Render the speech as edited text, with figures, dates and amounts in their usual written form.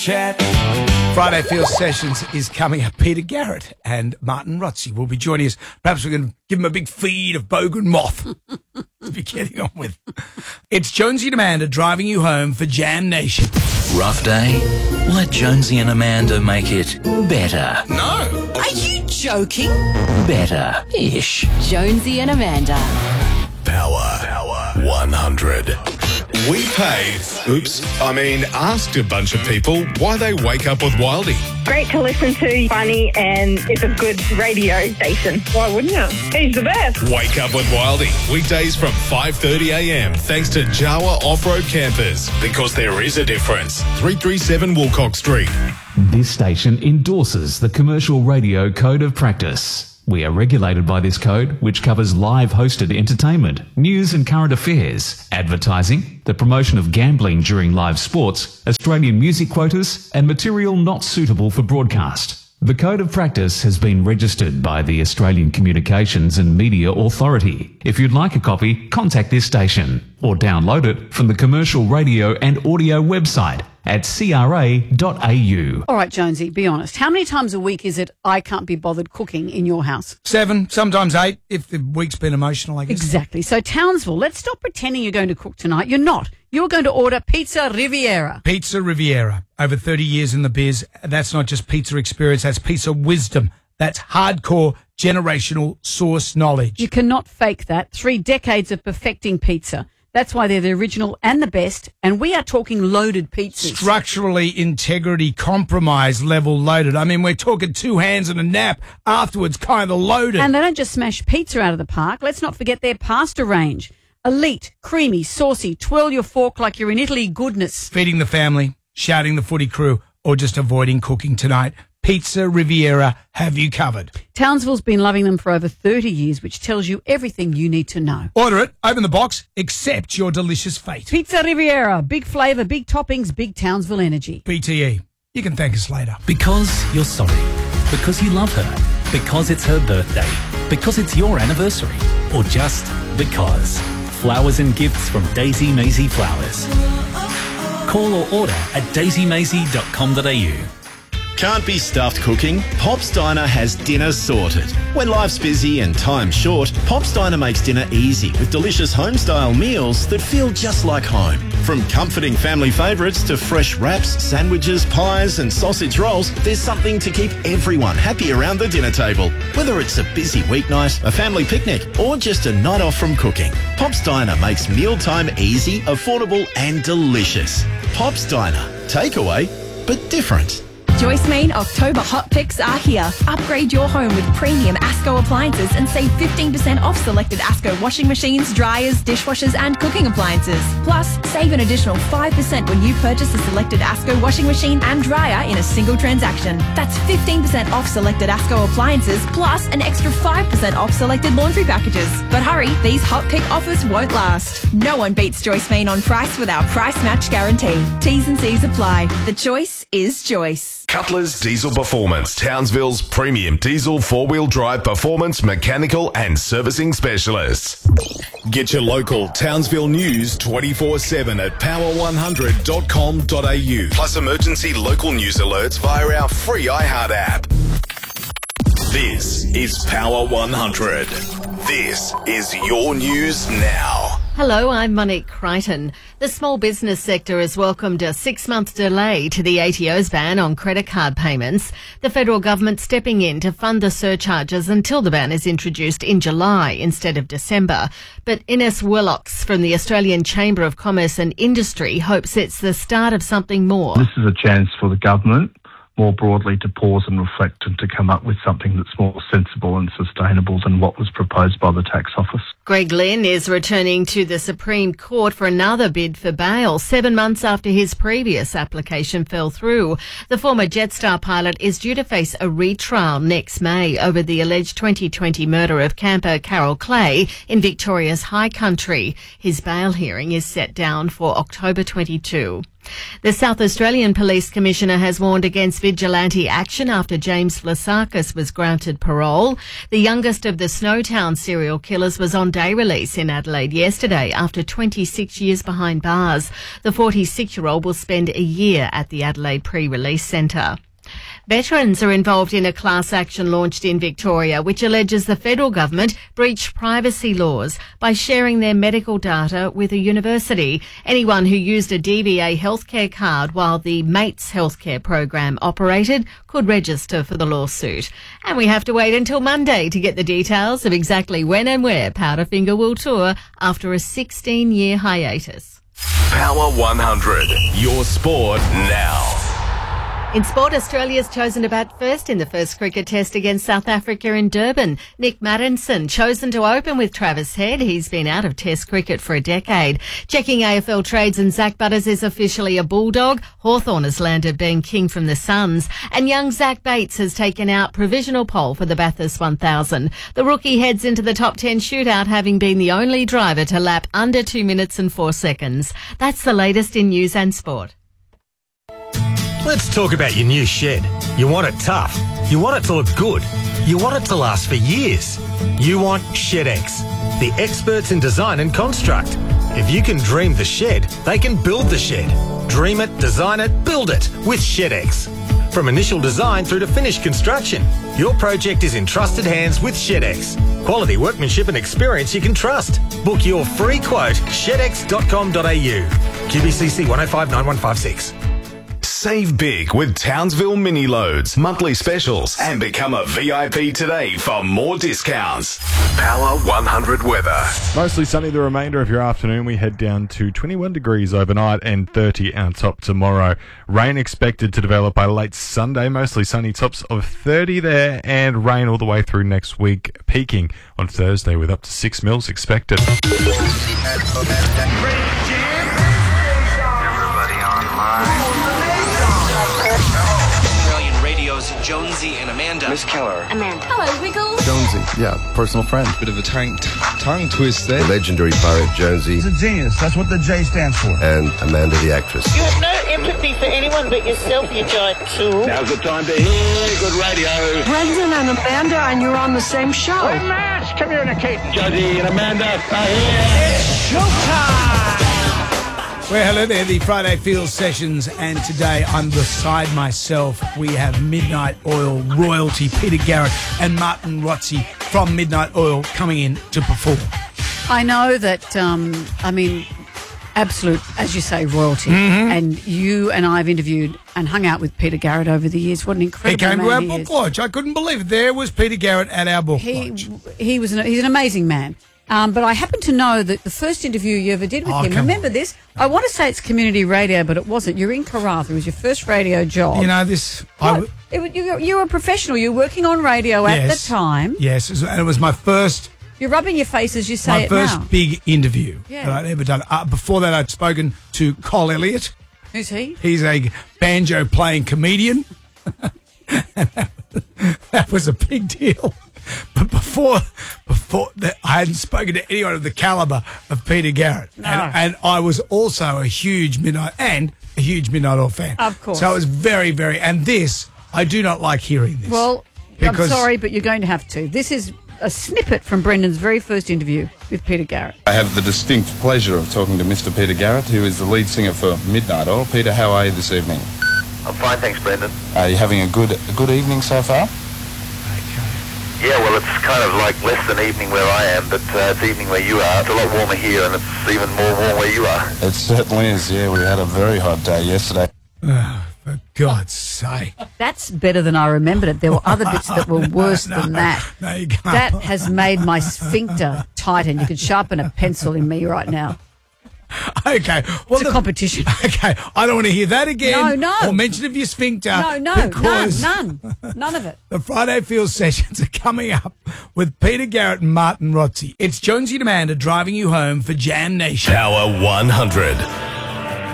Chat. Friday Field Sessions is coming up. Peter Garrett and Martin Rotzi will be joining us. Perhaps we're going to give them a big feed of Bogan Moth to be getting on with. It's Jonesy and Amanda driving you home for Jam Nation. Rough day? Let Jonesy and Amanda make it better. No. Are you joking? Better-ish. Jonesy and Amanda. Power 100. We asked a bunch of people why they wake up with Wildy. Great to listen to, funny, and it's a good radio station. Why wouldn't you? He's the best. Wake up with Wildy. Weekdays from 5:30 a.m. thanks to Jawa Off-Road Campers. Because there is a difference. 337 Wilcox Street. This station endorses the Commercial Radio Code of Practice. We are regulated by this code, which covers live hosted entertainment, news and current affairs, advertising, the promotion of gambling during live sports, Australian music quotas, and material not suitable for broadcast. The Code of Practice has been registered by the Australian Communications and Media Authority. If you'd like a copy, contact this station or download it from the Commercial Radio and Audio website at cra.au. All right, Jonesy, be honest. How many times a week is it I can't be bothered cooking in your house? 7, sometimes 8, if the week's been emotional, I guess. Exactly. So, Townsville, let's stop pretending you're going to cook tonight. You're not. You're going to order Pizza Riviera. Pizza Riviera. Over 30 years in the biz. That's not just pizza experience, that's pizza wisdom. That's hardcore generational source knowledge. You cannot fake that. 3 decades of perfecting pizza. That's why they're the original and the best, and we are talking loaded pizzas. Structurally, integrity, compromise level loaded. I mean, we're talking 2 hands and a nap afterwards, kind of loaded. And they don't just smash pizza out of the park. Let's not forget their pasta range. Elite, creamy, saucy, twirl your fork like you're in Italy goodness. Feeding the family, shouting the footy crew, or just avoiding cooking tonight. Pizza Riviera have you covered. Townsville's been loving them for over 30 years, which tells you everything you need to know. Order it, open the box, accept your delicious fate. Pizza Riviera, big flavour, big toppings, big Townsville energy. BTE, you can thank us later. Because you're sorry. Because you love her. Because it's her birthday. Because it's your anniversary. Or just because. Flowers and gifts from Daisy Maisie Flowers. Call or order at daisymaisie.com.au. Can't be stuffed cooking? Pop's Diner has dinner sorted. When life's busy and time's short, Pop's Diner makes dinner easy with delicious home-style meals that feel just like home. From comforting family favourites to fresh wraps, sandwiches, pies and sausage rolls, there's something to keep everyone happy around the dinner table. Whether it's a busy weeknight, a family picnic or just a night off from cooking, Pop's Diner makes mealtime easy, affordable and delicious. Pop's Diner. Takeaway, but different. Joyce Main October Hot Picks are here. Upgrade your home with premium ASCO appliances and save 15% off selected ASCO washing machines, dryers, dishwashers and cooking appliances. Plus, save an additional 5% when you purchase a selected ASCO washing machine and dryer in a single transaction. That's 15% off selected ASCO appliances plus an extra 5% off selected laundry packages. But hurry, these Hot Pick offers won't last. No one beats Joyce Main on price with our price match guarantee. T's and C's apply. The choice is Joyce. Cutler's Diesel Performance, Townsville's premium diesel 4-wheel drive performance, mechanical and servicing specialists. Get your local Townsville news 24/7 at power100.com.au. Plus emergency local news alerts via our free iHeart app. This is Power 100. This is your news now. Hello, I'm Monique Crichton. The small business sector has welcomed a 6-month delay to the ATO's ban on credit card payments. The federal government stepping in to fund the surcharges until the ban is introduced in July instead of December. But Ines Willox from the Australian Chamber of Commerce and Industry hopes it's the start of something more. This is a chance for the government more broadly to pause and reflect and to come up with something that's more sensible and sustainable than what was proposed by the tax office. Greg Lynn is returning to the Supreme Court for another bid for bail 7 months after his previous application fell through. The former Jetstar pilot is due to face a retrial next May over the alleged 2020 murder of camper Carol Clay in Victoria's High Country. His bail hearing is set down for October 22. The South Australian Police Commissioner has warned against vigilante action after James Vlasakis was granted parole. The youngest of the Snowtown serial killers was on day release in Adelaide yesterday after 26 years behind bars. The 46-year-old will spend a year at the Adelaide Pre-Release Centre. Veterans are involved in a class action launched in Victoria, which alleges the federal government breached privacy laws by sharing their medical data with a university. Anyone who used a DVA healthcare card while the Mates healthcare program operated could register for the lawsuit. And we have to wait until Monday to get the details of exactly when and where Powderfinger will tour after a 16-year hiatus. Power 100. Your sport now. In sport, Australia's chosen to bat first in the first cricket test against South Africa in Durban. Nick Maddinson chosen to open with Travis Head. He's been out of test cricket for a decade. Checking AFL trades, and Zach Butters is officially a Bulldog. Hawthorn has landed being king from the Suns. And young Zach Bates has taken out provisional pole for the Bathurst 1000. The rookie heads into the top 10 shootout, having been the only driver to lap under 2 minutes and 4 seconds. That's the latest in news and sport. Let's talk about your new shed. You want it tough. You want it to look good. You want it to last for years. You want ShedX, the experts in design and construct. If you can dream the shed, they can build the shed. Dream it, design it, build it with ShedX. From initial design through to finished construction, your project is in trusted hands with ShedX. Quality workmanship and experience you can trust. Book your free quote, shedx.com.au. QBCC 1059156. Save big with Townsville Mini Loads, monthly specials, and become a VIP today for more discounts. Power 100 weather. Mostly sunny the remainder of your afternoon. We head down to 21 degrees overnight and 30 on top tomorrow. Rain expected to develop by late Sunday. Mostly sunny, tops of 30 there, and rain all the way through next week, peaking on Thursday with up to 6 mils expected. Jonesy and Amanda. Miss Keller. Amanda. Hello, Wiggles. Jonesy, yeah, personal friend. Bit of a tongue twist there. The legendary poet Jonesy. He's a genius. That's what the J stands for. And Amanda, the actress. You have no empathy for anyone but yourself, you giant tool. Now's the time to hear good radio. Brendan and Amanda, and you're on the same show. We're mass communicating. Jonesy and Amanda are here. It's showtime! Well, hello there, the Friday Field Sessions, and today I'm beside myself. We have Midnight Oil royalty, Peter Garrett and Martin Rotzi from Midnight Oil coming in to perform. I know that, absolute, as you say, royalty. Mm-hmm. And you and I have interviewed and hung out with Peter Garrett over the years. What an incredible man he is. He came to our book launch. I couldn't believe it. There was Peter Garrett at our book launch. He's an amazing man. But I happen to know that the first interview you ever did with him, remember this? I want to say it's community radio, but it wasn't. You're in Karratha. It was your first radio job. You know, this... You were a professional. You were working on radio at the time. Yes, and it was my first... You're rubbing your face as you say it now. My first big interview that I'd ever done. Before that, I'd spoken to Cole Elliott. Who's he? He's a banjo-playing comedian. That was a big deal. But before that, I hadn't spoken to anyone of the caliber of Peter Garrett. No. And I was also a huge Midnight Oil fan. Of course. So it was very, very... And this, I do not like hearing this. Well, I'm sorry, but you're going to have to. This is a snippet from Brendan's very first interview with Peter Garrett. I have the distinct pleasure of talking to Mr. Peter Garrett, who is the lead singer for Midnight Oil. Peter, how are you this evening? I'm fine, thanks, Brendan. Are you having a good evening so far? Yeah, well, it's kind of like less than evening where I am, but it's evening where you are. It's a lot warmer here, and it's even more warm where you are. It certainly is, yeah. We had a very hot day yesterday. Oh, for God's sake. That's better than I remembered it. There were other bits that were worse than that. No, you can't. That has made my sphincter tighten. You could sharpen a pencil in me right now. Okay. Well, it's a competition. Okay. I don't want to hear that again. No. Or mention of your sphincter. No. None of it. The Friday Field Sessions are coming up with Peter Garrett and Martin Rotzi. It's Jonesy and Amanda driving you home for Jam Nation. Power 100.